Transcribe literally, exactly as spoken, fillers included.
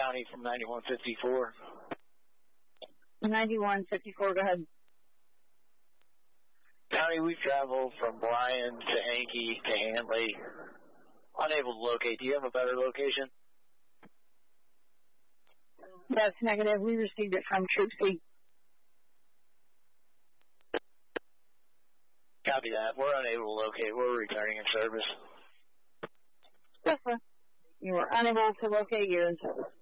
County from ninety-one fifty-four. ninety-one fifty-four, go ahead. County, we've traveled from Bryan to Hankey to Handley. Unable to locate. Do you have a better location? That's negative. We received it from Troop C. Copy that. We're unable to locate. We're returning in service. Yes, sir. You were unable to locate. You're in service.